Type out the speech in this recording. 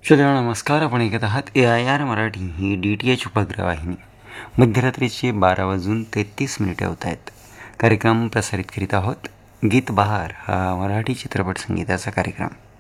श्रोत्यांनो नमस्कार. आपण ऐकत आहात AIR मराठी ही DTH उपग्रहवाहिनी. मध्यरात्रीचे 12:33 होत आहेत. कार्यक्रम प्रसारित करीत आहोत गीत बहार हा मराठी चित्रपट संगीताचा कार्यक्रम.